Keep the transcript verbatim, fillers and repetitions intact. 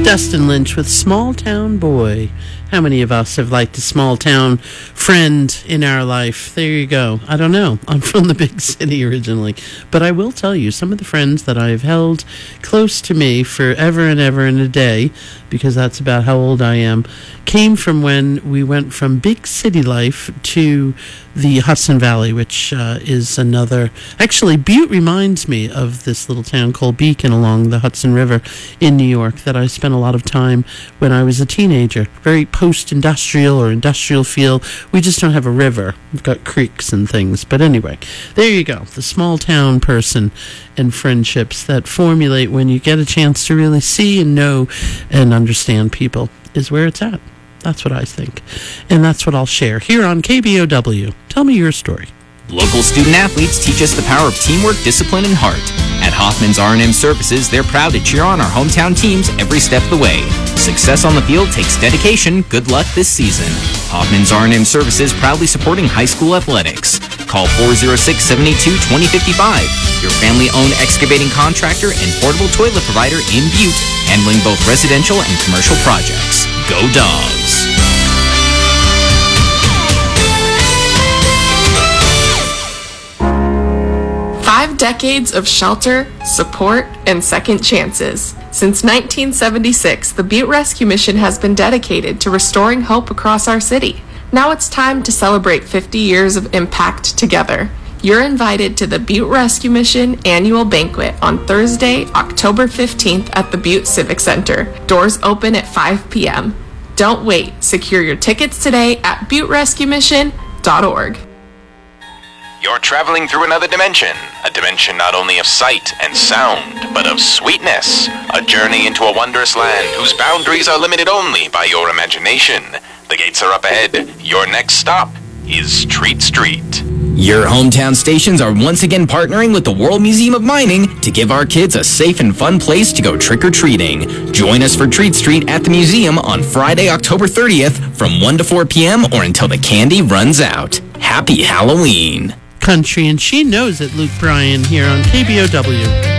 Dustin Lynch with Small Town Boy. How many of us have liked a small town friend in our life? There you go. I don't know. I'm from the big city originally. But I will tell you, some of the friends that I've held close to me forever and ever and a day, because that's about how old I am, came from when we went from big city life to the Hudson Valley, which uh, is another... Actually, Butte reminds me of this little town called Beacon along the Hudson River in New York that I spent a lot of time when I was a teenager. Very post-industrial or industrial feel. We just don't have a river. We've got creeks and things. But anyway, there you go. The small town person and friendships that formulate when you get a chance to really see and know and understand people is where it's at. That's what I think. And that's what I'll share here on K B O W. Tell me your story. Local student-athletes teach us the power of teamwork, discipline, and heart. At Hoffman's R and M Services, they're proud to cheer on our hometown teams every step of the way. Success on the field takes dedication. Good luck this season. Hoffman's R and M Services proudly supporting high school athletics. Call four oh six, seven eight two, two oh five five. Your family-owned excavating contractor and portable toilet provider in Butte, handling both residential and commercial projects. Go Dogs! Five decades of shelter, support, and second chances. Since nineteen seventy-six, the Butte Rescue Mission has been dedicated to restoring hope across our city. Now it's time to celebrate fifty years of impact together. You're invited to the Butte Rescue Mission annual banquet on Thursday, October fifteenth at the Butte Civic Center. Doors open at five p.m. Don't wait. Secure your tickets today at butte rescue mission dot org. You're traveling through another dimension, a dimension not only of sight and sound, but of sweetness, a journey into a wondrous land whose boundaries are limited only by your imagination. The gates are up ahead. Your next stop is Treat Street. Your hometown stations are once again partnering with the World Museum of Mining to give our kids a safe and fun place to go trick-or-treating. Join us for Treat Street at the museum on Friday, October thirtieth from one to four p.m. or until the candy runs out. Happy Halloween! Country, and she knows it, Luke Bryan, here on K B O W.